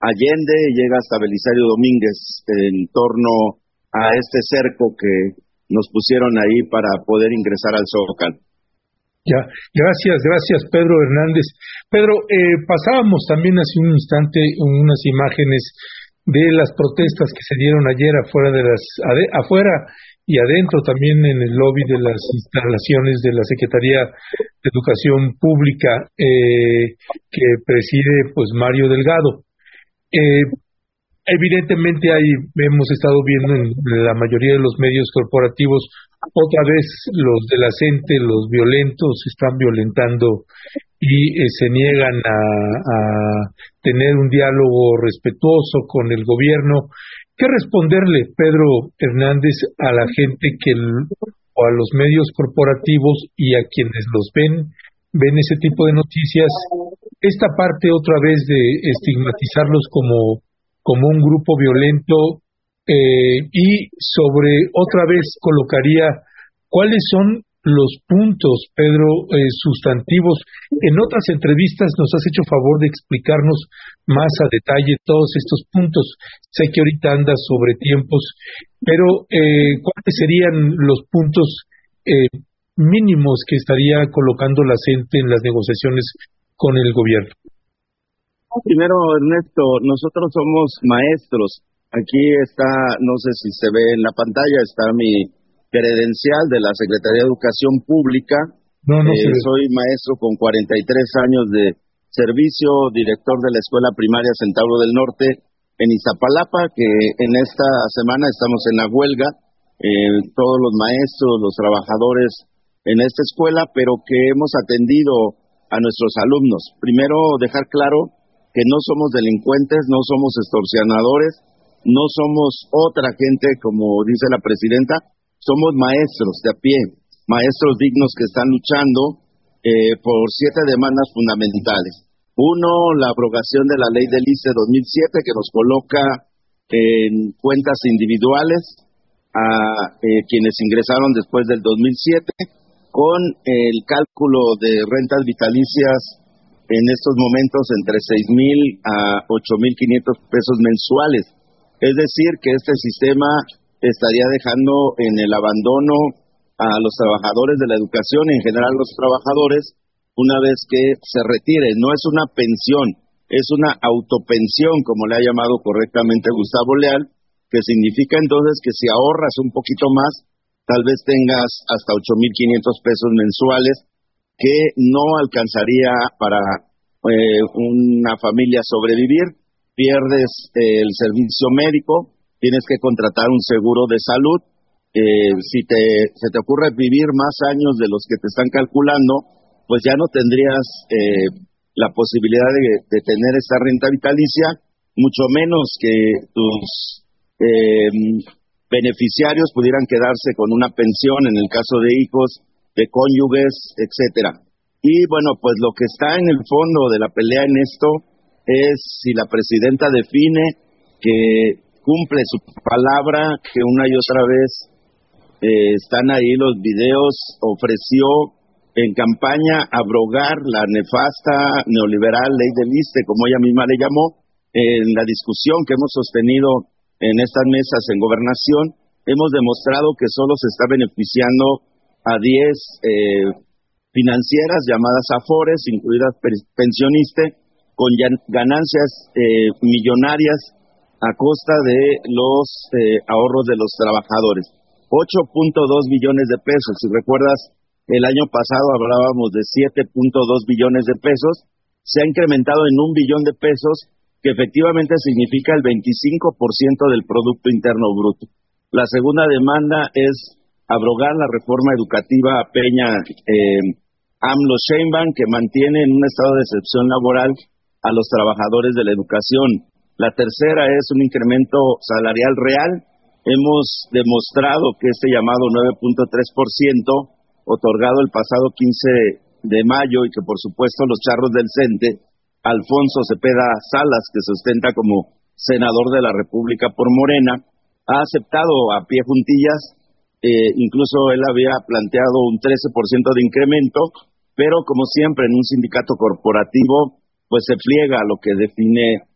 Allende y llega hasta Belisario Domínguez en torno a este cerco que nos pusieron ahí para poder ingresar al Zócalo. Ya, gracias Pedro Hernández. Pedro, pasábamos también hace un instante unas imágenes de las protestas que se dieron ayer afuera y adentro también en el lobby de las instalaciones de la Secretaría de Educación Pública que preside pues Mario Delgado. Evidentemente hemos estado viendo en la mayoría de los medios corporativos otra vez los de la gente, los violentos, están violentando y se niegan a tener un diálogo respetuoso con el gobierno. ¿Qué responderle, Pedro Hernández, a la gente o a los medios corporativos y a quienes los ven ese tipo de noticias? Esta parte otra vez de estigmatizarlos como un grupo violento, y sobre otra vez colocaría cuáles son los puntos, Pedro, sustantivos. En otras entrevistas nos has hecho favor de explicarnos más a detalle todos estos puntos. Sé que ahorita andas sobre tiempos, pero ¿cuáles serían los puntos mínimos que estaría colocando la gente en las negociaciones con el gobierno? Primero, Ernesto, nosotros somos maestros. Aquí está, no sé si se ve en la pantalla, está mi credencial de la Secretaría de Educación Pública. No se ve. Soy maestro con 43 años de servicio, director de la Escuela Primaria Centauro del Norte en Iztapalapa, que en esta semana estamos en la huelga, todos los maestros, los trabajadores en esta escuela, pero que hemos atendido a nuestros alumnos. Primero, dejar claro que no somos delincuentes, no somos extorsionadores, no somos otra gente, como dice la presidenta, somos maestros de a pie, maestros dignos que están luchando por 7 demandas fundamentales. Uno, la abrogación de la ley del ICE 2007, que nos coloca en cuentas individuales a quienes ingresaron después del 2007, con el cálculo de rentas vitalicias en estos momentos entre 6,000 a 8,500 pesos mensuales. Es decir, que este sistema estaría dejando en el abandono a los trabajadores de la educación, en general los trabajadores, una vez que se retire. No es una pensión, es una autopensión, como le ha llamado correctamente Gustavo Leal, que significa entonces que si ahorras un poquito más, tal vez tengas hasta 8,500 pesos mensuales, que no alcanzaría para una familia sobrevivir. Pierdes el servicio médico, tienes que contratar un seguro de salud. Si se te ocurre vivir más años de los que te están calculando, pues ya no tendrías la posibilidad de tener esta renta vitalicia, mucho menos que tus beneficiarios pudieran quedarse con una pensión en el caso de hijos, de cónyuges, etcétera. Y bueno, pues lo que está en el fondo de la pelea en esto es si la presidenta define que cumple su palabra, que una y otra vez están ahí los videos, ofreció en campaña abrogar la nefasta neoliberal ley del ISSSTE, como ella misma le llamó. En la discusión que hemos sostenido en estas mesas en gobernación, hemos demostrado que solo se está beneficiando a 10 financieras llamadas AFORES, incluidas pensionistas, con ganancias millonarias a costa de los ahorros de los trabajadores. 8.2 billones de pesos. Si recuerdas, el año pasado hablábamos de 7.2 billones de pesos. Se ha incrementado en 1 billón de pesos, que efectivamente significa el 25% del Producto Interno Bruto. La segunda demanda es abrogar la reforma educativa Peña AMLO-Sheinbaum, que mantiene en un estado de excepción laboral a los trabajadores de la educación. La tercera es un incremento salarial real. Hemos demostrado que este llamado 9.3%, otorgado el pasado 15 de mayo, y que por supuesto los charros del CENTE, Alfonso Cepeda Salas, que se ostenta como senador de la República por Morena, ha aceptado a pie juntillas. Incluso él había planteado un 13% de incremento, pero como siempre en un sindicato corporativo, pues se pliega a lo que define